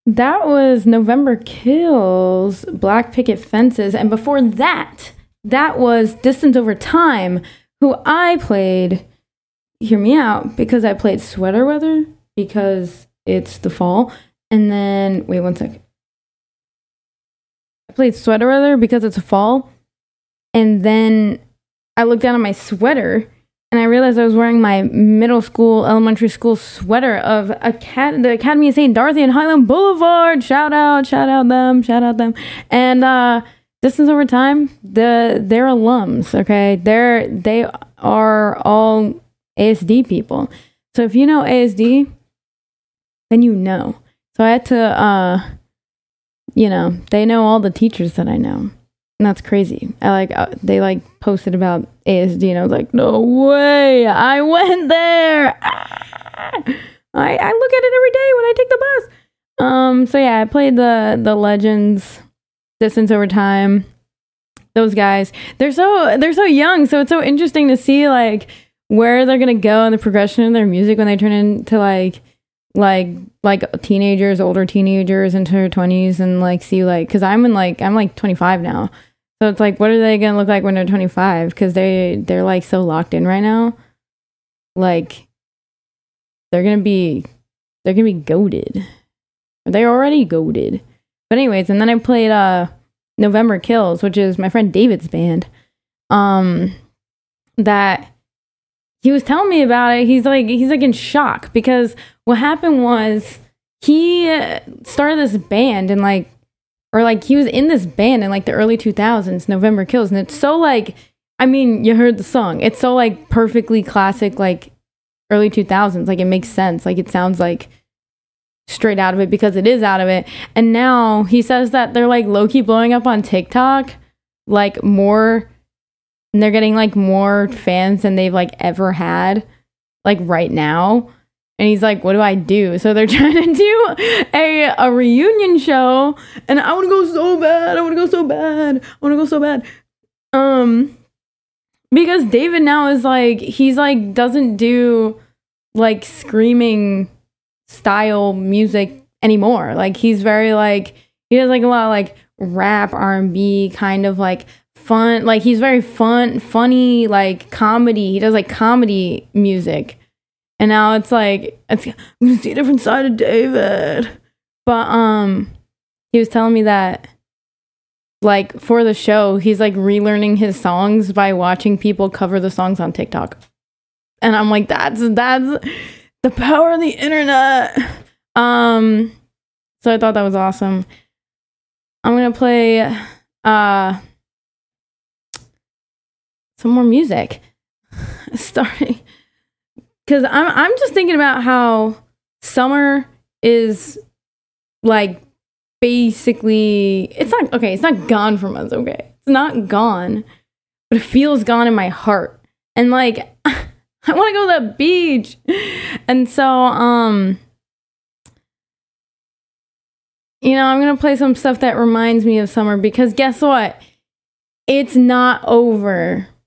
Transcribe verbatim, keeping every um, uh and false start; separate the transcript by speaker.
Speaker 1: That was November Kills, Black Picket Fences, and before that, that was Distance Over Time, who I played, hear me out, because I played Sweater Weather, because it's the fall, and then, wait one second. I played Sweater Weather because it's a fall, and then I looked down at my sweater, and I realized I was wearing my middle school, elementary school sweater of Acad- the Academy of Saint Dorothy and Highland Boulevard. Shout out, shout out them, shout out them. And uh, Distance Over Time, the they're alums, okay? They're they are all A S D people. So if you know A S D, then you know. So I had to, uh, you know, they know all the teachers that I know. And that's crazy. I like uh, they like posted about A S D, and I was like, no way, I went there. Ah! I I look at it every day when I take the bus. Um. So yeah, I played the the Legends, Distance Over Time. Those guys, they're so they're so young, so it's so interesting to see like where they're gonna go in the progression of their music when they turn into like like like teenagers, older teenagers into their twenties, and like see like because I'm in like I'm like twenty-five now. So it's like, what are they going to look like when they're twenty-five? Because they, they're, like, so locked in right now. Like, they're going to be, they're going to be goated. They're already goated. But anyways, and then I played uh, November Kills, which is my friend David's band. Um, that, he was telling me about it. He's, like, he's, like, in shock. Because what happened was, he started this band and, like, or like he was in this band in like the early two thousands, November Kills, and it's so like, I mean, you heard the song. It's so like perfectly classic, like early two thousands. Like it makes sense. Like it sounds like straight out of it because it is out of it. And now he says that they're like low-key blowing up on TikTok, like more, and they're getting like more fans than they've like ever had, like right now. And he's like, what do I do? So they're trying to do a, a reunion show. And I want to go so bad. I want to go so bad. I want to go so bad. Um, because David now is like, he's like, doesn't do like screaming style music anymore. Like he's very like, he does like a lot of like rap, R and B kind of like fun. Like he's very fun, funny, like comedy. He does like comedy music. And now it's like, it's, I'm going to see a different side of David. But um, he was telling me that, like, for the show, he's, like, relearning his songs by watching people cover the songs on TikTok. And I'm like, that's, that's the power of the internet. Um, so I thought that was awesome. I'm going to play uh, some more music. Starting... Because I'm I'm just thinking about how summer is, like, basically... It's not... Okay, it's not gone from us, okay? It's not gone. But it feels gone in my heart. And, like, I want to go to the beach. And so, um... you know, I'm going to play some stuff that reminds me of summer. Because guess what? It's not over.